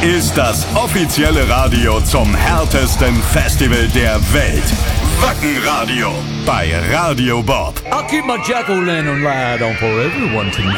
ist das offizielle Radio zum härtesten Festival der Welt. Wackenradio bei Radio Bob. I'll keep my jack-o'-lantern light on for everyone tonight.